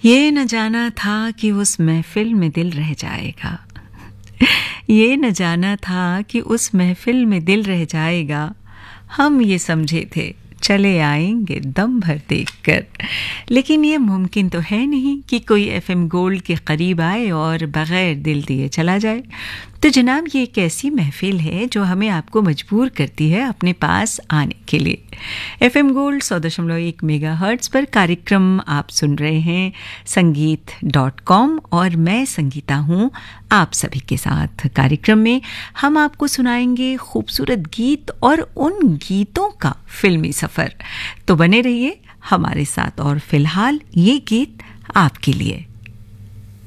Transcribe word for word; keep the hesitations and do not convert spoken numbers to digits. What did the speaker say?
ये न जाना था कि उस महफिल में दिल रह जाएगा। ये न जाना था कि उस महफिल में दिल रह जाएगा। हम ये समझे थे चले आएंगे दम भर देखकर, लेकिन ये मुमकिन तो है नहीं कि कोई एफएम गोल्ड के करीब आए और बगैर दिल दिए चला जाए। तो जनाब, ये एक ऐसी महफिल है जो हमें आपको मजबूर करती है अपने पास आने के लिए। एफएम गोल्ड सौ दशमलव एक मेगा हर्ट्ज पर कार्यक्रम आप सुन रहे हैं संगीत डॉट कॉम और मैं संगीता हूँ आप सभी के साथ। कार्यक्रम में हम आपको सुनाएंगे खूबसूरत गीत और उन गीतों का फिल्मी सफर। तो बने रहिए हमारे साथ और फिलहाल ये गीत आपके लिए।